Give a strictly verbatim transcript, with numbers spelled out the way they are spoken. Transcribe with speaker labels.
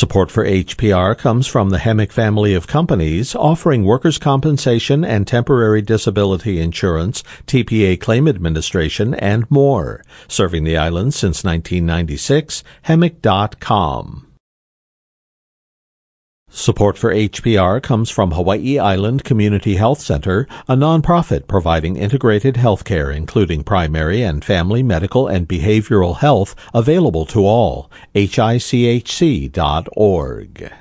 Speaker 1: Support for H P R comes from the Hemic family of companies offering workers' compensation and temporary disability insurance, T P A claim administration, and more. Serving the island since nineteen ninety-six, hemic dot com. Support for H P R comes from Hawaii Island Community Health Center, a nonprofit providing integrated health care including primary and family medical and behavioral health available to all. H I C H C dot org.